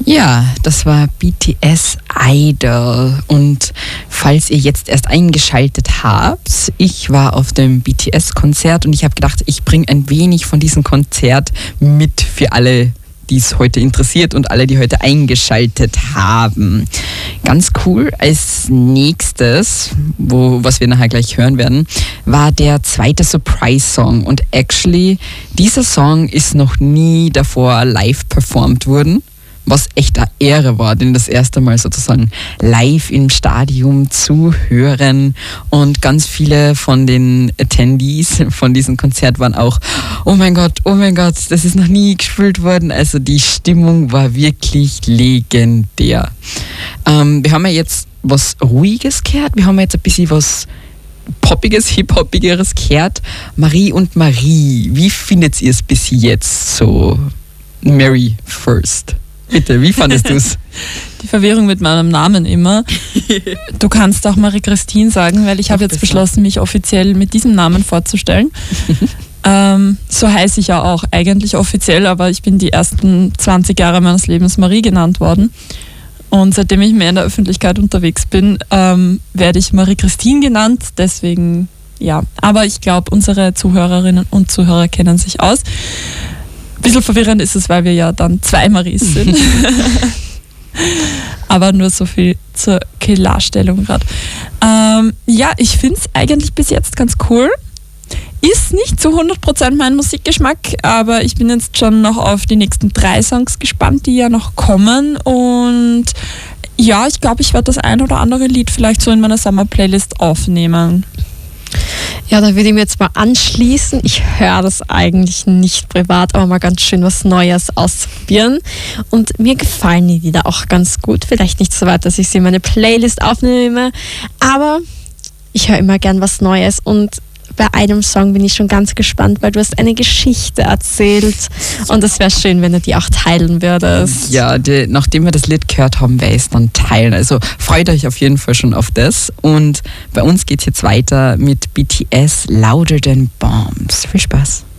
Ja, das war BTS Idol. Und falls ihr jetzt erst eingeschaltet habt, ich war auf dem BTS-Konzert und ich habe gedacht, ich bringe ein wenig von diesem Konzert mit für alle, die es heute interessiert und alle, die heute eingeschaltet haben. Ganz cool. Als nächstes, was wir nachher gleich hören werden, war der zweite Surprise-Song. Und actually, dieser Song ist noch nie davor live performt worden, was echt eine Ehre war, den das erste Mal sozusagen live im Stadion zu hören. Und ganz viele von den Attendees von diesem Konzert waren auch, oh mein Gott, das ist noch nie gespielt worden. Also die Stimmung war wirklich legendär. Wir haben ja jetzt was Ruhiges gehört, wir haben jetzt ein bisschen was Poppiges, Hip-Hoppigeres gehört. Marie und Marie, wie findet ihr es bis jetzt so? Mary first. Bitte, wie fandest du es? Die Verwirrung mit meinem Namen immer. Du kannst auch Marie-Christine sagen, weil ich habe jetzt beschlossen, mich offiziell mit diesem Namen vorzustellen. So heiße ich ja auch eigentlich offiziell, aber ich bin die ersten 20 Jahre meines Lebens Marie genannt worden. Und seitdem ich mehr in der Öffentlichkeit unterwegs bin, werde ich Marie-Christine genannt. Deswegen, ja. Aber ich glaube, unsere Zuhörerinnen und Zuhörer kennen sich aus. Ein bisschen verwirrend ist es, weil wir ja dann 2 Maries sind. Aber nur so viel zur Klarstellung gerade. Ja, ich finde es eigentlich bis jetzt ganz cool. Ist nicht zu 100% mein Musikgeschmack, aber ich bin jetzt schon noch auf die nächsten 3 Songs gespannt, die ja noch kommen. Und ja, ich glaube, ich werde das ein oder andere Lied vielleicht so in meiner Summer-Playlist aufnehmen. Ja, da würde ich mir jetzt mal anschließen. Ich höre das eigentlich nicht privat, aber mal ganz schön was Neues ausprobieren. Und mir gefallen die Lieder auch ganz gut. Vielleicht nicht so weit, dass ich sie in meine Playlist aufnehme, aber ich höre immer gern was Neues. Und bei einem Song bin ich schon ganz gespannt, weil du hast eine Geschichte erzählt und es wäre schön, wenn du die auch teilen würdest. Ja, nachdem wir das Lied gehört haben, werde ich es dann teilen. Also freut euch auf jeden Fall schon auf das. Und bei uns geht es jetzt weiter mit BTS Louder Than Bombs. Viel Spaß.